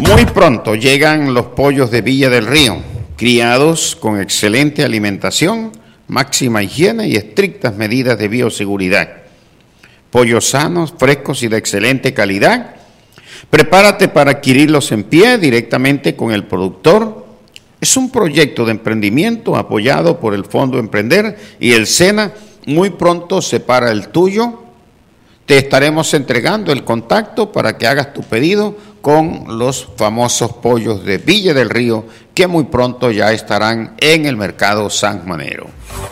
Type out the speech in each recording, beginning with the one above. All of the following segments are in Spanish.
Muy pronto llegan los pollos de Villa del Río, criados con excelente alimentación, máxima higiene y estrictas medidas de bioseguridad. Pollos sanos, frescos y de excelente calidad. Prepárate para adquirirlos en pie directamente con el productor. Es un proyecto de emprendimiento apoyado por el Fondo Emprender y el SENA. Muy pronto se para el tuyo. Te estaremos entregando el contacto para que hagas tu pedido con los famosos pollos de Villa del Río, que muy pronto ya estarán en el mercado sanjuanero.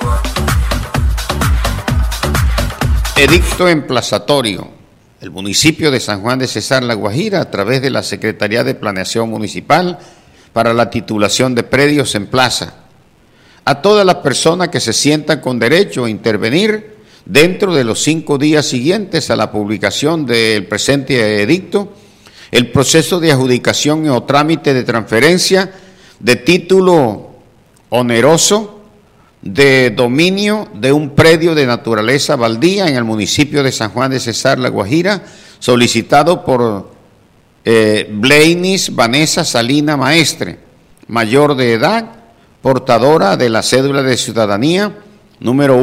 Edicto emplazatorio. El municipio de San Juan de Cesar, La Guajira, a través de la Secretaría de Planeación Municipal para la titulación de predios en plaza. A todas las personas que se sientan con derecho a intervenir dentro de los 5 días siguientes a la publicación del presente edicto, el proceso de adjudicación o trámite de transferencia de título oneroso de dominio de un predio de naturaleza baldía en el municipio de San Juan de Cesar, La Guajira, solicitado por Bleinis Vanessa Salina Maestre, mayor de edad, portadora de la cédula de ciudadanía número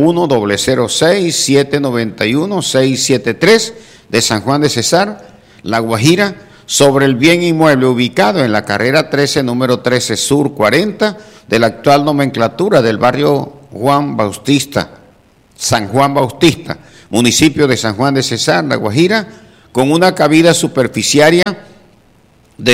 1-006-791-673 de San Juan de Cesar, La Guajira, sobre el bien inmueble ubicado en la carrera 13, número 13 Sur 40, de la actual nomenclatura del barrio San Juan Bautista, municipio de San Juan de Cesar, La Guajira, con una cabida superficiaria de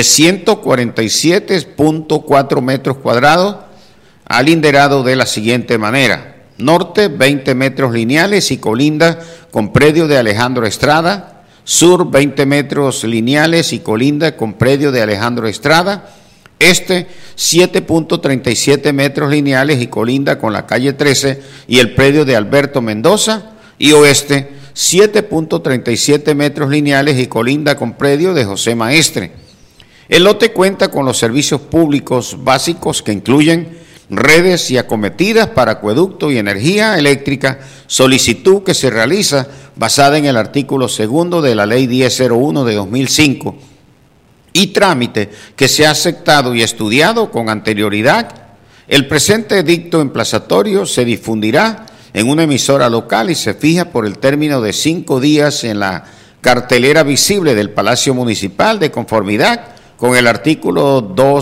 147.4 metros cuadrados, alinderado de la siguiente manera: norte 20 metros lineales y colinda con predio de Alejandro Estrada; sur 20 metros lineales y colinda con predio de Alejandro Estrada; este 7.37 metros lineales y colinda con la calle 13 y el predio de Alberto Mendoza; y oeste 7.37 metros lineales y colinda con predio de José Maestre. El lote cuenta con los servicios públicos básicos que incluyen redes y acometidas para acueducto y energía eléctrica, solicitud que se realiza basada en el artículo 2 de la Ley 1001 de 2005, y trámite que se ha aceptado y estudiado con anterioridad. El presente edicto emplazatorio se difundirá en una emisora local y se fija por el término de 5 días en la cartelera visible del Palacio Municipal, de conformidad con el artículo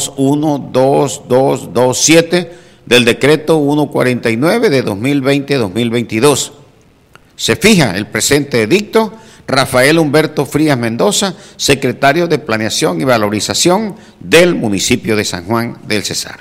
212227 del decreto 149 de 2020-2022. Se fija el presente edicto. Rafael Humberto Frías Mendoza, secretario de Planeación y Valorización del municipio de San Juan del Cesar.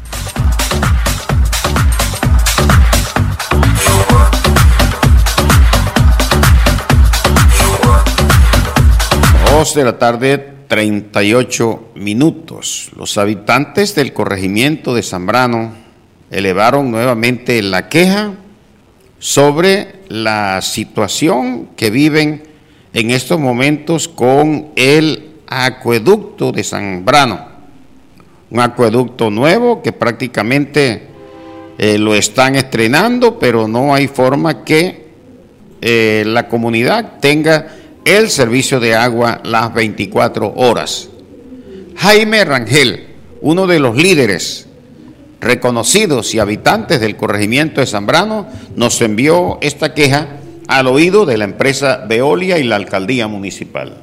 2 de la tarde, 38 minutos. Los habitantes del corregimiento de Zambrano elevaron nuevamente la queja sobre la situación que viven en estos momentos con el acueducto de Zambrano, un acueducto nuevo que prácticamente lo están estrenando, pero no hay forma que la comunidad tenga el servicio de agua las 24 horas. Jaime Rangel, uno de los líderes reconocidos y habitantes del corregimiento de Zambrano, nos envió esta queja al oído de la empresa Veolia y la alcaldía municipal.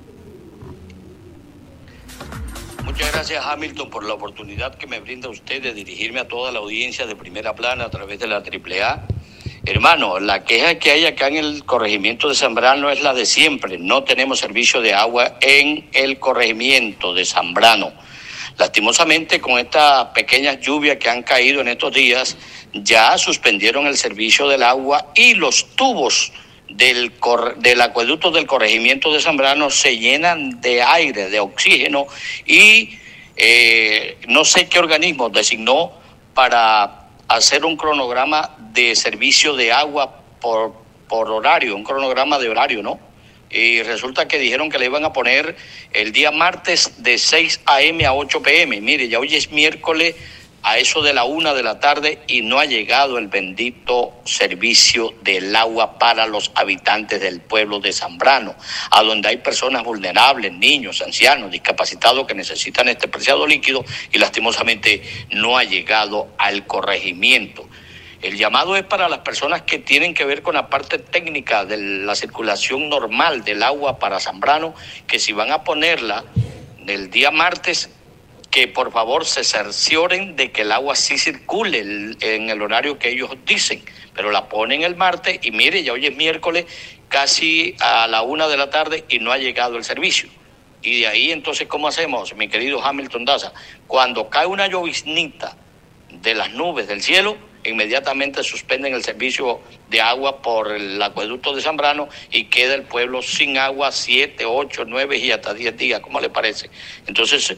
Muchas gracias, Hamilton, por la oportunidad que me brinda usted de dirigirme a toda la audiencia de Primera Plana a través de la AAA. Hermano, la queja que hay acá en el corregimiento de Zambrano es la de siempre. No tenemos servicio de agua en el corregimiento de Zambrano. Lastimosamente, con estas pequeñas lluvias que han caído en estos días, ya suspendieron el servicio del agua y los tubos del acueducto del corregimiento de Zambrano se llenan de aire, de oxígeno, y no sé qué organismo designó para hacer un cronograma de servicio de agua por horario, un cronograma de horario, ¿no? Y resulta que dijeron que le iban a poner el día martes de 6 a.m. a 8 p.m. Mire, ya hoy es miércoles a eso de la 1 de la tarde y no ha llegado el bendito servicio del agua para los habitantes del pueblo de Zambrano, a donde hay personas vulnerables, niños, ancianos, discapacitados que necesitan este preciado líquido y lastimosamente no ha llegado al corregimiento. El llamado es para las personas que tienen que ver con la parte técnica de la circulación normal del agua para Zambrano, que si van a ponerla el día martes, que por favor se cercioren de que el agua sí circule en el horario que ellos dicen, pero la ponen el martes y mire, ya hoy es miércoles, casi a la 1 de la tarde y no ha llegado el servicio. Y de ahí entonces, ¿cómo hacemos, mi querido Hamilton Daza? Cuando cae una lloviznita de las nubes del cielo, inmediatamente suspenden el servicio de agua por el acueducto de Zambrano y queda el pueblo sin agua 7, 8, 9 y hasta 10 días, ¿cómo le parece? Entonces,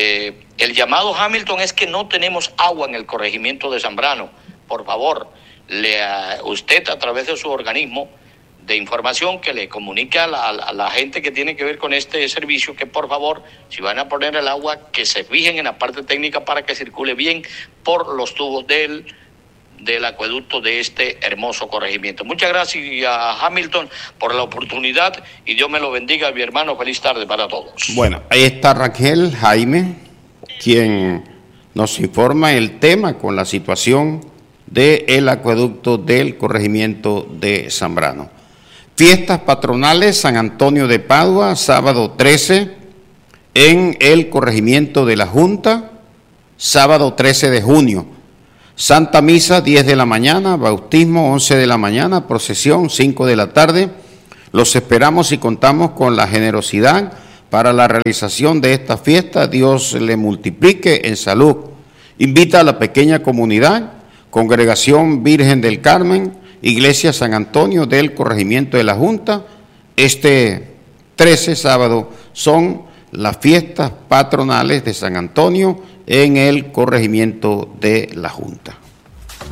el llamado, Hamilton, es que no tenemos agua en el corregimiento de Zambrano. Por favor, usted a través de su organismo de información que le comunique a la gente que tiene que ver con este servicio, que por favor, si van a poner el agua, que se fijen en la parte técnica para que circule bien por los tubos del acueducto de este hermoso corregimiento. Muchas gracias a Hamilton por la oportunidad y Dios me lo bendiga, mi hermano. Feliz tarde para todos. Bueno, ahí está Raquel Jaime, quien nos informa el tema con la situación del acueducto del corregimiento de Zambrano. Fiestas patronales San Antonio de Padua, sábado 13, en el corregimiento de la Junta, sábado 13 de junio. Santa Misa, 10 de la mañana, bautismo, 11 de la mañana, procesión, 5 de la tarde. Los esperamos y contamos con la generosidad para la realización de esta fiesta. Dios le multiplique en salud. Invita a la pequeña comunidad, Congregación Virgen del Carmen, Iglesia San Antonio del corregimiento de la Junta. Este 13 sábado son las fiestas patronales de San Antonio en el corregimiento de la Junta.